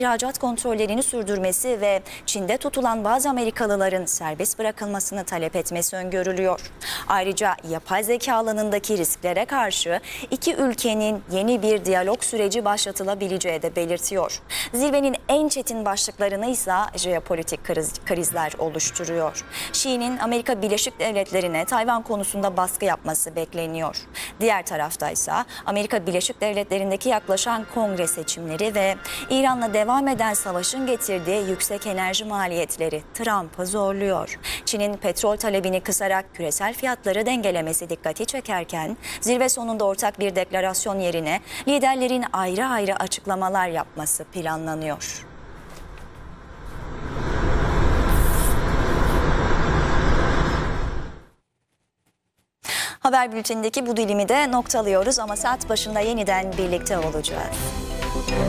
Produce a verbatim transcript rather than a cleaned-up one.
İhracat kontrollerini sürdürmesi ve Çin'de tutulan bazı Amerikalıların serbest bırakılmasını talep etmesi öngörülüyor. Ayrıca yapay zeka alanındaki risklere karşı iki ülkenin yeni bir diyalog süreci başlatılabileceği de belirtiyor. Zirvenin en çetin başlıklarını ise jeopolitik kriz, krizler oluşturuyor. Şi'nin Amerika Birleşik Devletleri'ne Tayvan konusunda baskı yapması bekleniyor. Diğer tarafta ise Amerika Birleşik Devletleri'ndeki yaklaşan kongre seçimleri ve İran'la devam devam eden savaşın getirdiği yüksek enerji maliyetleri Trump'ı zorluyor. Çin'in petrol talebini kısarak küresel fiyatları dengelemesi dikkati çekerken zirve sonunda ortak bir deklarasyon yerine liderlerin ayrı ayrı açıklamalar yapması planlanıyor. Haber bültenindeki bu dilimi de noktalıyoruz ama saat başında yeniden birlikte olacağız.